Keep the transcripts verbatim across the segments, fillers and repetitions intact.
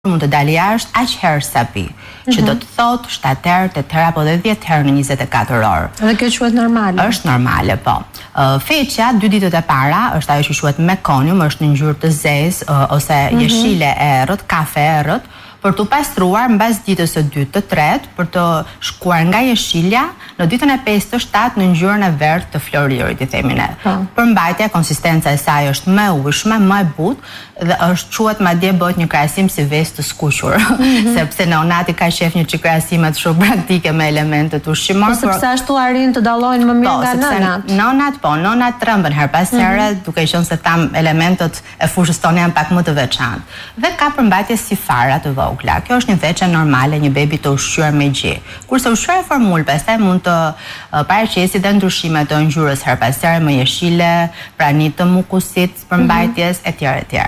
mund të dalë jashtë aq herë sa pi, që do të thotë shtatë herë, tetë herë apo edhe dhjetë herë në njëzet e katër orë. Dhe kjo quhet normale? Është normale, po. Feqja, dy ditët e para, është ajo që quhet mekonium, është në ngjyrë të zezë ose jeshile e errët, kafe e errët, për të pastruar mbas ditës së dytë të tretë, për të shkuar nga jeshilja në ditën e pesë të shtatë në ngjyrën e verdhë të floririt, i themi ne. Përmbajtja, konsistenca e saj është më e ujshme, më e butë dhe është quhet madje bëhet një krahasim si vezë të skuqur, sepse neonati ka shef një çik krahasime shumë praktike me elementet ushqimore. Po sepse ashtu arrin të dallojnë më mirë nga nënat. Nënat, po, nënat trembën her pas here, duke qenë se tham elementet e fushës tonë janë pak më të veçantë. Dhe ka përmbajtje si fara të vogla. Kjo është një veçe normale një bebi të ushqyer me gji. Kurse ushqyera formul pastaj mund të paraqesi dhe ndryshime të ngjyrës her pas here, më jeshile, pranit të mukusit, përmbajtjes etj etj.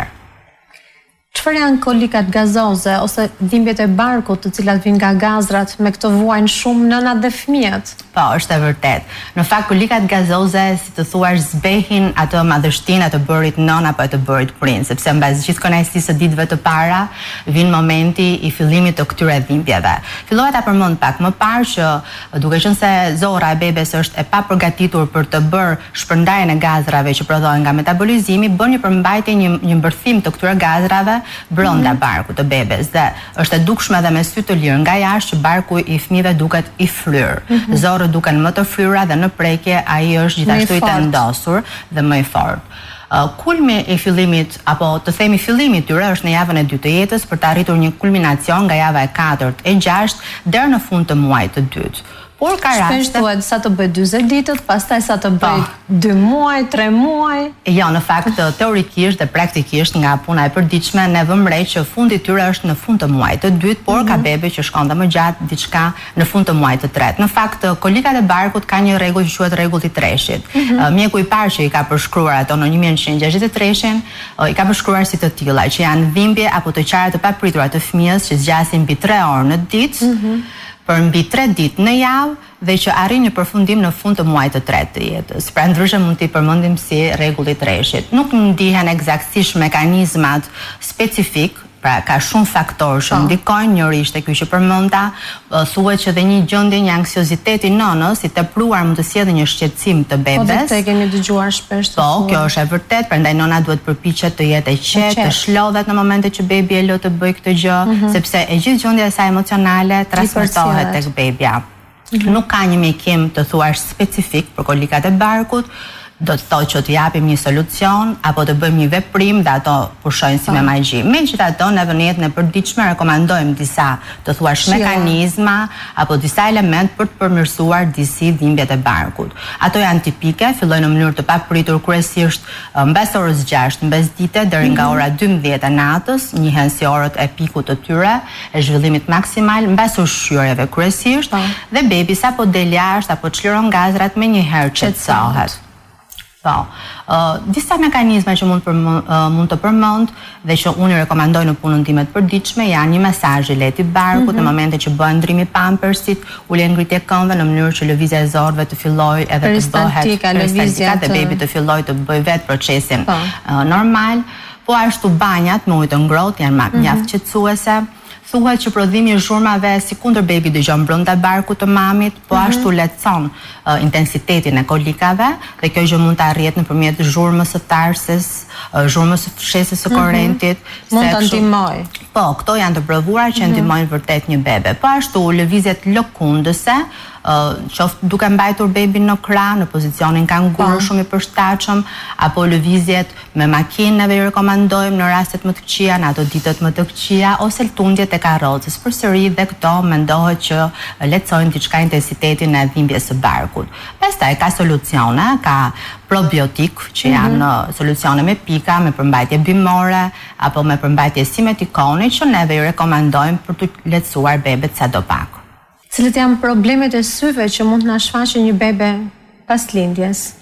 Çfarë janë kolikat gazoze ose dhimbjet e barkut të cilat vijnë nga gazrat me këto vuajnë shumë nënat dhe fëmijët? Po, është e vërtet. Në fakt kolikat gazoze, si të thuash, zbehin atë madhështinë të bërit nën apo të bërit prind, sepse mbas gjithë kënaqësisë së ditëve të para vjen momenti i fillimit të këtyre dhimbjeve. Fillova ta përmend pak më parë që duke qenë se zorra e bebes është e papërgatitur për të bërë shpërndarjen e gazrave që prodhohen nga metabolizimi, bën një përmbajtje, një, një mbërthim të këtyre gazrave brenda barkut të bebes dhe është e dukshme edhe me sy të lirë nga jashtë që barku i fëmijëve duket i fryrë. Zorët duken më të fryra dhe në prekje ai është gjithashtu i tendosur dhe më i fortë. Kulmi i fillimit apo të themi fillimi i tyre është në javën e dytë të jetës për të arritur një kulminacion nga java e katërt e gjashtë deri në fund të muajit të dytë. Por ka raste thuhet sa të bëj dyzet ditët, pastaj sa të bëj dy muaj, tre muaj. Jo, në fakt teorikisht dhe praktikisht nga puna e përditshme ne vëmë re që fundi i tyre është në fund të muajit të dytë, por ka bebe që shkon dhe më gjatë diçka në fund të muajit të tretë. Në fakt kolikat e barkut ka një rregull që quhet rregulli i treshit. Mjeku i parë që i ka përshkruar ato në një mijë e nëntëqind e gjashtëdhjetë e treshin, i ka përshkruar si të tilla, që janë dhimbje apo të qara të papritura të fëmijës që zgjasin mbi tre orë në ditë, për mbi tre ditë në javë dhe që arrin një përfundim në fund të muajit të tretë të jetës. Pra ndryshe mund t'i përmendim si rregulli i treshit. Nuk ndihen eksaktësisht mekanizmat specifik, pra ka shumë faktorë që ndikojnë, njëri ishte ky që përmenda, thuhet që dhe një gjendje një anksioziteti nënës i tepruar mund të sjellë një shqetësim të bebes. Po dhe kemi dëgjuar shpesh. Po, kjo është e vërtet, prandaj nëna duhet përpiqet të jetë e qetë, të shlodhet në momentet që bebi e lë të bëjë këtë gjë, sepse e gjithë gjendja e saj emocionale transmetohet tek bebia. Nuk ka një mjekim të thuash specifik për kolikat e barkut, do të thotë që të japim një solucion apo të bëjmë një veprim dhe ato pushojnë si me magji. Megjithatë, ne në jetën e përditshme rekomandojmë disa të thuash mekanizma apo disa element për të përmirësuar disi dhimbjet e barkut. Ato janë tipike, fillojnë në mënyrë të papritur kryesisht mbas orës gjashtë mbasdite deri nga ora dymbëdhjetë e natës, njihen si orët e pikut të tyre, e zhvillimit maksimal mbas ushqyerjeve kryesisht, dhe bebi sapo del jashtë apo çliron gazrat menjëherë qetësohet. Po, uh, disa mekanizma që mund, uh, mund të përmend dhe që unë i rekomandoj në punën time të përditshme janë një masazh i lehtë i barkut, mm -hmm. në momentet që bëhen ndrimi pampersit, ulje ngritje këmbëve në mënyrë që lëvizja e zorëve të fillojë edhe të bëhet peristaltika dhe bebi të fillojë të bëjë vetë procesin uh, normal, po ashtu banjat me ujë të ngrohtë janë mjaft mm -hmm. qetësuese. Thuhet që prodhimi i zhurmave si kundër bebi dëgjon brenda barkut të mamit, po ashtu lehtëson uh, intensitetin e kolikave dhe kjo gjë mund të arrihet nëpërmjet zhurmës së tarses, uh, zhurmës së fshesës së korrentit. Mund të ndihmojë. Po, këto janë të provuara që ndihmojnë vërtet një bebe. Po ashtu lëvizjet lëkundëse, Uh, qoftë duke mbajtur bebin në krah në pozicionin kanguru shumë i përshtatshëm, apo lëvizjet me makinë neve i rekomandojmë në rastet më të këqija, në ato ditët më të këqija, ose ltundjet e karrocës. Përsëri dhe këto mendohet që lehtësojnë diçka intensitetin e dhimbjes së barkut. Pastaj ka solucione, ka probiotik që janë mm -hmm. solucione me pika, me përmbajtje bimore apo me përmbajtje simetikoni që neve i rekomandojmë për të lehtësuar bebet sadopak. Cilat janë problemet e syve që mund të na shfaqë një bebe pas lindjes?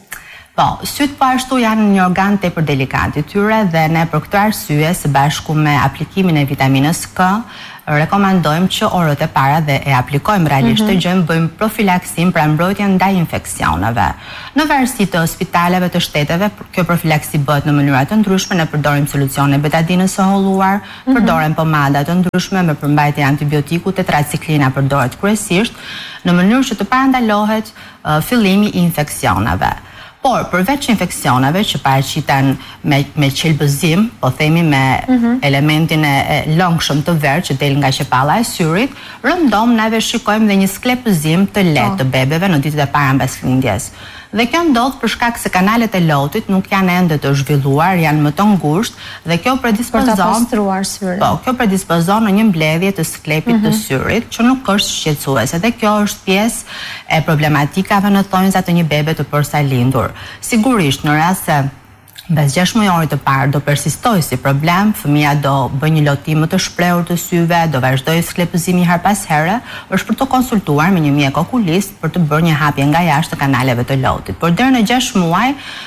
Po, sytë po ashtu janë një organ tepër delikat i tyre dhe ne për këtë arsye së bashku me aplikimin e vitaminës K rekomandojmë që orët e para dhe e aplikojmë realisht të gjëmë bëjmë profilaksim pra mbrojtjen ndaj infeksioneve. Në varësi të spitaleve të shteteve, kjo profilaksi bëhet në mënyra të ndryshme, ne përdorim solucione betadinës së holluar, përdorim pomada të ndryshme me përmbajtje antibiotiku, tetraciklina përdoret kryesisht, në mënyrë që të parandalohet uh, fillimi i infeksioneve. Por, përveç infeksioneve që paraqiten me, me qelbëzim, po themi me mm -hmm. elementin e, e longshëm të verë që del nga qepalla e syrit, rëndom neve shikojmë dhe një sklepëzim të lehtë të bebeve në ditët e para mbas lindjes. Dhe kjo ndodh për shkak se kanalet e lotit nuk janë ende të zhvilluar, janë më të ngushtë dhe kjo predispozon për ta pastruar syrin. Po, kjo predispozon në një mbledhje të sklepit mm -hmm. të syrit që nuk është shqetësuese dhe kjo është pjesë e problematikave në thonjza të një bebe të përsalindur. Sigurisht, në rast se mbas gjashtë mujorit të parë do persistoj si problem, fëmia do bëj një lotim më të shprehur të syve, do vazhdoj sklepëzimi her pas here, është për të konsultuar me një mjek okulist për të bërë një hapje nga jashtë të kanaleve të lotit. Por deri në gjashtë muaj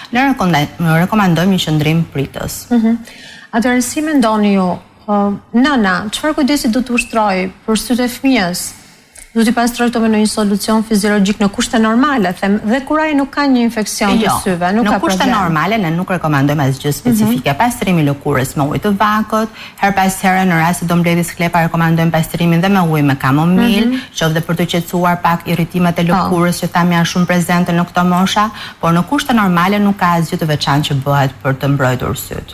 ne rekomandojmë një qëndrim pritës. Mm -hmm. Atëherë si mendoni ju, uh, nëna, çfarë kujdesi do të ushtrojë për sytë e fëmijës? Do t'i pastroj këto me në një solucion fiziologjik në kushte normale, them, dhe kur ai nuk ka një infeksion të jo, syve, nuk ka problem. Në kushte normale, ne nuk rekomandojmë asgjë specifike. Mm -hmm. Pastrimi i lëkurës me ujë të vakët, her pas here në rast se do mbledhë sklepa rekomandojmë pastrimin dhe me ujë me kamomil, mm -hmm. qoftë për të qetësuar pak irritimet e lëkurës që thamë janë shumë prezente në këto mosha, por në kushte normale nuk ka asgjë të veçantë që bëhet për të mbrojtur syt.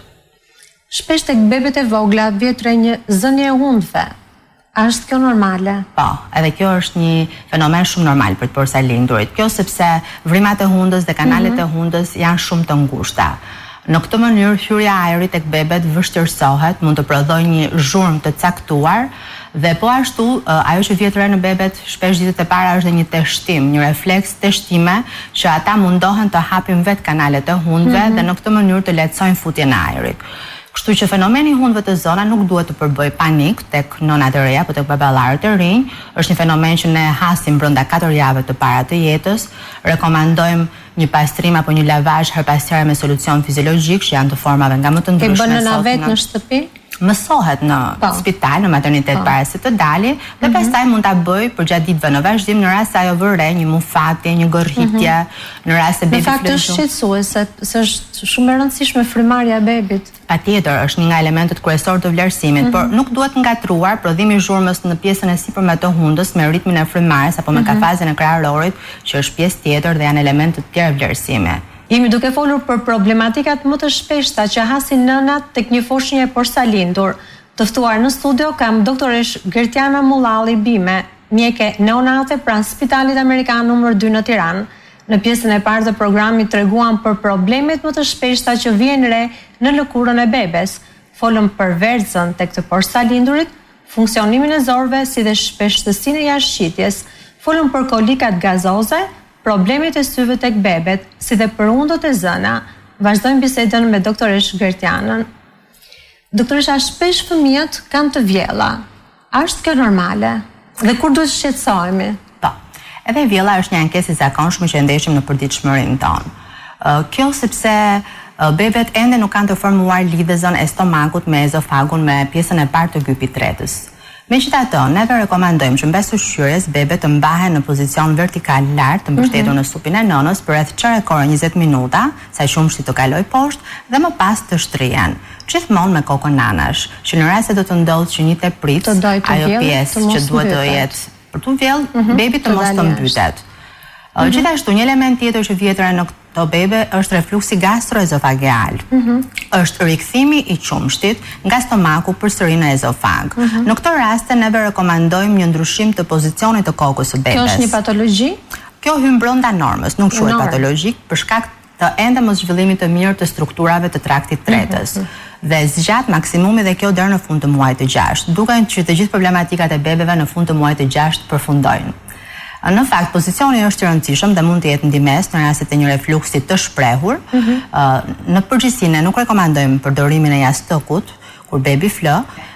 Shpesh tek bebet e vogla vjet re një zënje e hundëve. A është kjo normale? Po, edhe kjo është një fenomen shumë normal për të përsalindurit. Kjo sepse vrimat e hundës dhe kanalet mm -hmm. e hundës janë shumë të ngushta. Në këtë mënyrë hyrja e ajrit tek bebet vështirësohet, mund të prodhojë një zhurmë të caktuar dhe po ashtu ajo që vjet re në bebet shpesh ditët e para është dhe një teshtim, një refleks teshtime që ata mundohen të hapin vetë kanalet e hundëve mm -hmm. dhe në këtë mënyrë të lehtësojnë futjen e ajrit. Kështu që fenomeni i hundëve të zona nuk duhet të përbëj panik tek nënat e reja, po tek baballarët e rinj. Është një fenomen që ne hasim brenda katër javëve të para të jetës. Rekomandojmë një pastrim apo një lavazh her pas here me solucion fiziologjik që janë të formave nga më të ndryshme. Ke bën nëna vetë në shtëpi? Mësohet në pa. spital, në maternitet pa. para se të dali, dhe mm -hmm. pastaj mund ta bëj përgjatë ditëve në vazhdim në rast se ajo vë re një mufate, një gorrhitje, mm -hmm. në rast se bebi flëzon. Në fakt është shqetësuese, se është shumë e rëndësishme frymarrja e bebit. Patjetër, është një nga elementet kryesor të vlerësimit, mm -hmm. por nuk duhet ngatruar prodhimi i zhurmës në pjesën e sipërme të hundës me ritmin e frymarrjes apo me mm -hmm. kafazën e kraharorit, që është pjesë tjetër dhe janë elemente të tjera vlerësimi. Jemi duke folur për problematikat më të shpeshta që hasin nënat tek një foshnjë e porsalindur. Të ftuar në studio kam doktoresh Gertiana Mullalli Bime, mjeke neonate pranë Spitalit Amerikan numër dy në Tiranë. Në pjesën e parë të programit treguam për problemet më të shpeshta që vijnë re në lëkurën e bebes. Folëm për vercën tek të porsalindurit, funksionimin e zorëve si dhe shpeshtësinë e jashtëqitjes. Folëm për kolikat gazoze, problemet e syve tek bebet, si dhe për undët e zëna. Vazhdojmë bisedën me doktoresh Gertianën. Doktoresha, shpesh fëmijët kanë të vjella. A është kjo normale? Dhe kur duhet shqetësohemi? Po. Edhe vjella është një ankesë e zakonshme që ndeshim në përditshmërinë tonë. Kjo sepse bebet ende nuk kanë të formuar lidhëzën e stomakut me ezofagun me pjesën e parë të gypit tretës. Megjithatë, neve rekomandojmë që mbas ushqyerjes bebet të mbahen në pozicion vertikal lart, të mbështetur në supin e nënës për rreth çerekore njëzet minuta, sa qumshti të kalojë poshtë dhe më pas të shtrihen. Gjithmonë me kokën nanash, që në rast se do të ndodhë që një teprit, ajo pjesë që duhet të jetë për të vjellë, bebi të mos të mbytet. Gjithashtu, një element tjetër që vjet re në këto bebe është refluksi gastroezofageal. Mm -hmm. Është rikthimi i qumshtit nga stomaku përsëri në ezofag. Mm -hmm. Në këtë rast neve rekomandojmë një ndryshim të pozicionit të kokës së bebes. Kjo është një patologji? Kjo hyn brenda normës, nuk quhet patologjik për shkak të ende mos zhvillimit të mirë të strukturave të traktit tretës. Mm -hmm. Dhe zgjat maksimumi dhe kjo deri në fund të muajit të gjashtë. Duken që të gjithë problematikat e bebeve në fund të muajit të gjashtë përfundojnë. Në fakt, pozicioni është i rëndësishëm dhe mund të jetë ndimes në rastet e një refluksi të shprehur. Mm -hmm. Në përgjithësi ne nuk rekomandojmë përdorimin e jastëkut kur bebi flë.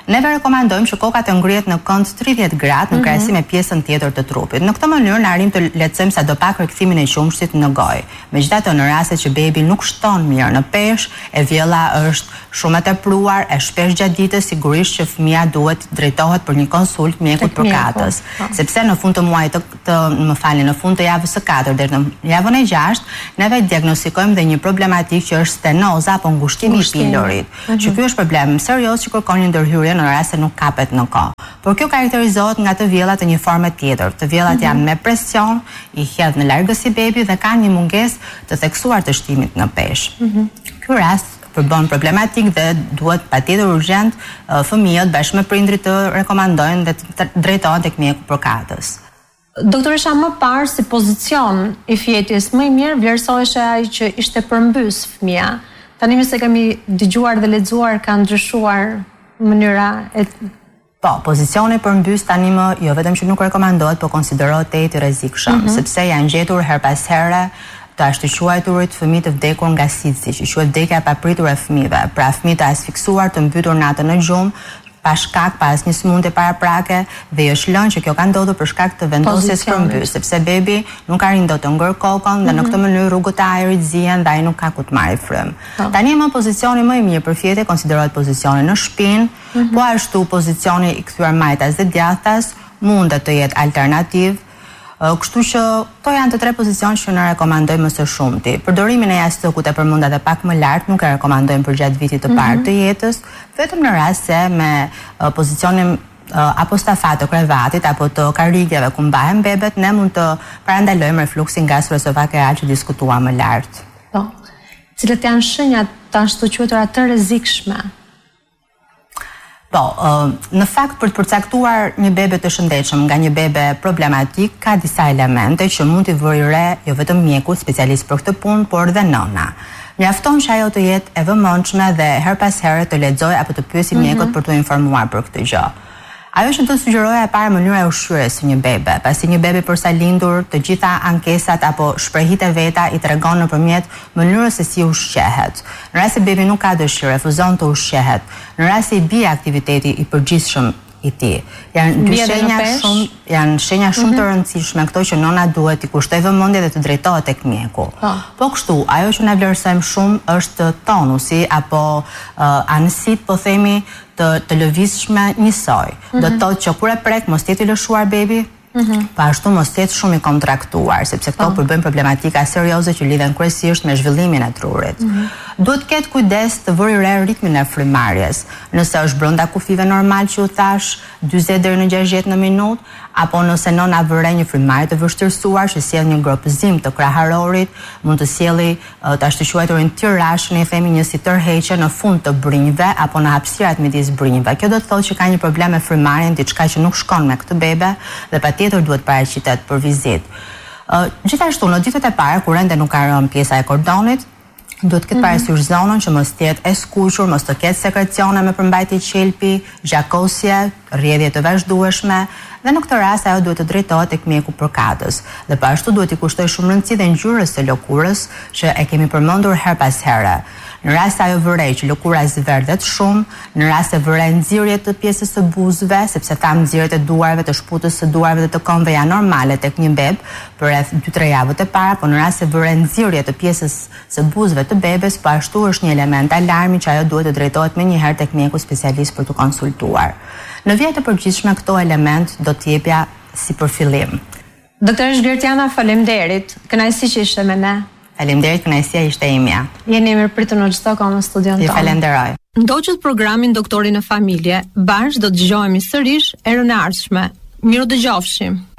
Neve rekomandojmë që koka të ngrihet në kënd tridhjetë gradë në krahasim me pjesën tjetër të trupit. Në këtë mënyrë na arrim të lehtësojmë sadopak rikthimin e qumshtit në gojë. Megjithatë, në rastet që bebi nuk shton mirë në peshë, e vjella është shumë e tepruar, e shpesh gjatë ditës, sigurisht që fëmia duhet drejtohet për një konsult mjekut përkatës, sepse në fund të muajit të, të më falni, në fund të javës së katërt deri në javën e gjashtë, neve diagnostikojmë dhe një problematikë që është stenoza apo ngushtimi i pilorit. Që ky është problem serioz që kërkon një ndërhyrje në rast se nuk kapet në kohë. Por kjo karakterizohet nga të vjellat të një forme tjetër. Të vjellat janë me presion, i hedh në largësi bebi dhe kanë një mungesë të theksuar të shtimit në peshë. Ky rast përbën problematik dhe duhet patjetër urgjent fëmijët bashkë me prindrit të rekomandojnë dhe të drejtohen tek mjeku përkatës. Doktoresha, më parë si pozicion i fjetjes më i mirë vlerësohej ai që ishte përmbys fëmia. Tani më se kemi dëgjuar dhe lexuar ka ndryshuar mënyra e... Po, pozicioni përmbys tani më jo vetëm që nuk rekomandohet, po konsiderohet te i rrezikshëm, mm -hmm. sepse janë gjetur her pas here të ashtuquajturit fëmijë të vdekur nga sitsi, që quhet vdekja e papritur e fëmijëve. Pra fëmijë të asfiksuar, të mbytur natën në gjumë, pa shkak, pa asnjë sëmundje paraprake, dhe është lënë që kjo ka ndodhur për shkak të vendosjes përmbys, sepse bebi nuk arrin dot të ngër kokën dhe në këtë mënyrë rrugët e ajrit zihen dhe ai nuk ka ku të marrë frymë. Tani më pozicioni më i mirë për fjetje konsiderohet pozicioni në shpinë, po ashtu pozicioni i kthyer majtas dhe djathtas mundet të jetë alternativë. Kështu që to janë të tre pozicionet që ne rekomandojmë më së shumti. Përdorimin e jastëkut e përmenda dhe pak më lart nuk e rekomandojmë për gjatë vitit të parë të jetës, vetëm në rast se me pozicionin apo stafat të krevatit apo të karrigjeve ku mbahen bebet, ne mund të parandalojmë refluksin gastroesofageal që diskutuam më lart. Po. Cilat janë shenjat të ashtuquajtura të rrezikshme? Po, në fakt për të përcaktuar një bebe të shëndetshëm nga një bebe problematik, ka disa elemente që mund t'i vëri re jo vetëm mjeku, specialist për këtë punë, por dhe nëna. Mjafton që ajo të jetë e vëmendshme dhe her pas here të lexojë apo të pyesë mjekut për t'u informuar për këtë gjë. Ajo që do sugjeroja e para mënyra e ushqyerjes së një bebe, pasi një bebe përsa lindur, të gjitha ankesat apo shprehit e veta i tregon nëpërmjet mënyrës se si ushqehet. Në rast se bebi nuk ka dëshirë, refuzon të ushqehet, në rast se i bie aktiviteti i përgjithshëm i tij. Janë dy shenja shumë, janë shenja shumë të rëndësishme këto që nëna duhet i kushtoj vëmendje dhe të drejtohet tek mjeku. Po kështu, ajo që na vlerësojmë shumë është tonusi apo anësit, po themi, të, të lëvizshme njësoj. Do të thotë që kur e prek mos jetë i lëshuar bebi, po ashtu mos jetë shumë i kontraktuar, sepse këto përbëjnë problematika serioze që lidhen kryesisht me zhvillimin e trurit. Duhet ketë kujdes të vëri re ritmin e frymarrjes. Nëse është brenda kufive normal që u thash, dyzet deri në gjashtëdhjetë në minutë, apo nëse nëna vëre një frymarrje të vështirësuar që sjell një gropëzim të kraharorit, mund të sjelli të ashtuquajturin tirashën, i themi një si tërheqje në fund të brinjve apo në hapësirat midis brinjve. Kjo do të thotë që ka një problem me frymarrjen, diçka që nuk shkon me këtë bebe dhe patjetër duhet paraqitet për vizitë. Gjithashtu në ditët e para kur ende nuk ka rënë pjesa e kordonit, duhet këtë parasysh zonën që mos tjetë e skuqur, mos të ketë sekrecione me përmbajtje qelpi, gjakosje, rrjedhje të vazhdueshme, dhe në këtë rast ajo duhet të drejtohet tek mjeku përkatës. Dhe po ashtu duhet i kushtoj shumë rëndësi dhe ngjyrës së lëkurës që e kemi përmendur her pas here. Në rast se ajo vërej që lëkura zverdhet shumë, në rast se vërej nxirje të pjesës së buzëve, sepse tham nxirjet e duarve, të shputës së duarve dhe të këmbëve janë normale tek një beb për rreth dy tre javët e para, por në rast se vërej nxirje të pjesës së buzëve të bebes, po ashtu është një element alarmi që ajo duhet të drejtohet menjëherë tek mjeku specialist për të konsultuar. Në vijë të përgjithshme këto element do të jepja si përfillim. Doktoresh Gertiana, faleminderit. Kënaqësi që ishte me ne. Faleminderit, kënaqësia ishte imja. Jeni mirëpritur në çdo kohë në studion tonë. Ju falenderoj. Ndoqët programin Doktori në familje, bashkë do të dëgjohemi sërish erën e ardhshme. Miru dëgjofshim.